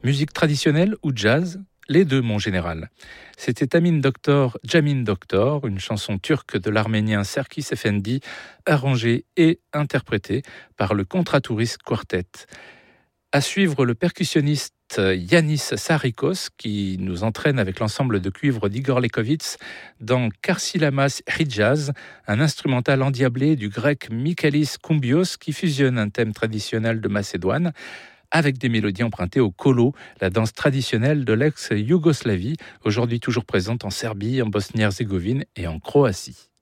Musique traditionnelle ou jazz ? Les deux, mon général. C'était Jamin Doktor, une chanson turque de l'arménien Serkis Efendi, arrangée et interprétée par le Contratourist Quartet. À suivre le percussionniste Yanis Sarikos qui nous entraîne avec l'ensemble de cuivre d'Igor Lekovitz dans Karsilamas Hijaz, un instrumental endiablé du grec Michalis Koumbios qui fusionne un thème traditionnel de Macédoine avec des mélodies empruntées au kolo, la danse traditionnelle de l'ex-Yougoslavie, aujourd'hui toujours présente en Serbie, en Bosnie-Herzégovine et en Croatie.